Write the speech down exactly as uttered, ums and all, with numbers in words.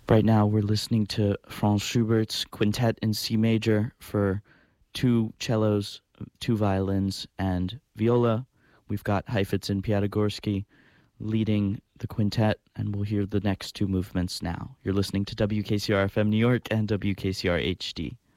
Right now we're listening to Franz Schubert's Quintet in C major for two cellos, two violins, and viola. We've got Heifetz and Piatigorsky leading the quintet, and we'll hear the next two movements now. You're listening to W K C R F M New York and W K C R H D.